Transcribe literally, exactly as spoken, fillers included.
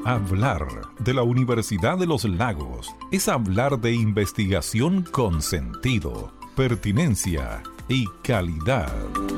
Hablar de la Universidad de los Lagos es hablar de investigación con sentido, pertinencia y calidad.